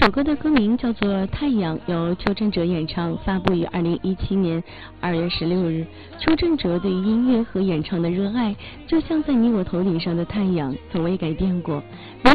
首歌的歌名叫做《太阳》，由邱振哲演唱，发布于2017年2月16日。邱振哲对于音乐和演唱的热爱，就像在你我头顶上的太阳，从未改变过。每